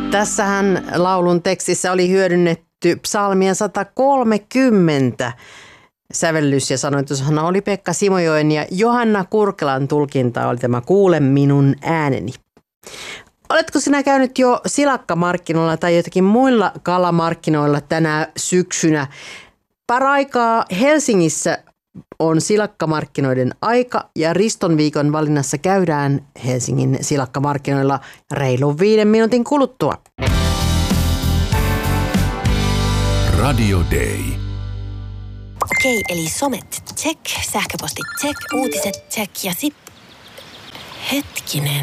Tässähän laulun tekstissä oli hyödynnetty psalmia 130. Sävellys ja sanoitushan oli Pekka Simojoen ja Johanna Kurkelan tulkinta oli tämä Kuule minun ääneni. Oletko sinä käynyt jo silakkamarkkinoilla tai jotakin muilla kalamarkkinoilla tänä syksynä? Paraikaa Helsingissä on silakkamarkkinoiden aika ja Riston viikon valinnassa käydään Helsingin silakkamarkkinoilla reilun 5 minuutin kuluttua. Radio Day. Okei, eli somet check, sähköpostit check, uutiset check ja sit... Hetkinen.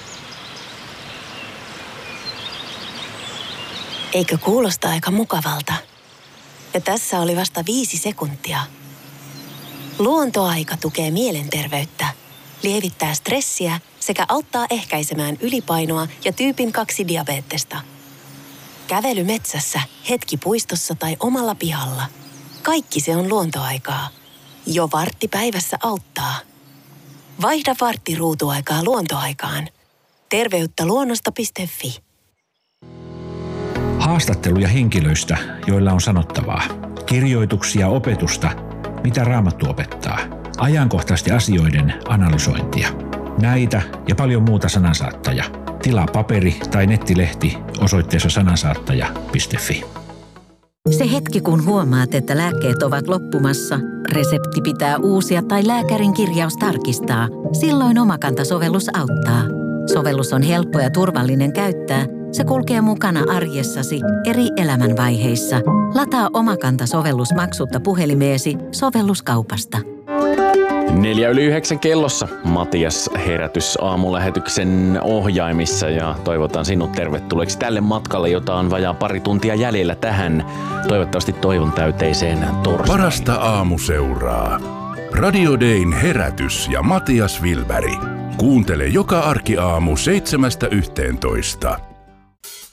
Eikö kuulosta aika mukavalta? Ja tässä oli vasta 5 sekuntia. Luontoaika tukee mielenterveyttä, lievittää stressiä sekä auttaa ehkäisemään ylipainoa ja tyypin 2 diabeettesta. Kävely metsässä, hetki puistossa tai omalla pihalla. Kaikki se on luontoaikaa. Jo vartti päivässä auttaa. Vaihda vartti ruutuaikaa luontoaikaan. Terveyttä luonnosta.fi. Haastatteluja henkilöistä, joilla on sanottavaa. Kirjoituksia opetusta, mitä Raamattu opettaa. Ajankohtaisten asioiden analysointia. Näitä ja paljon muuta Sanansaattaja. Tilaa paperi- tai nettilehti osoitteessa sanansaattaja.fi. Se hetki, kun huomaat, että lääkkeet ovat loppumassa, resepti pitää uusia tai lääkärin kirjaus tarkistaa, silloin Omakanta-sovellus auttaa. Sovellus on helppo ja turvallinen käyttää. Se kulkee mukana arjessasi eri elämänvaiheissa. Lataa Omakanta-sovellus maksutta puhelimeesi sovelluskaupasta. 8:04 kellossa Matias herätys aamulähetyksen ohjaimissa ja toivotan sinut tervetulleeksi tälle matkalle, jota on vajaa pari tuntia jäljellä tähän toivottavasti toivon täyteiseen torstaihin. Parasta aamuseuraa. Radio Dayn herätys ja Matias Wilberg. Kuuntele joka arkiaamu 7–11.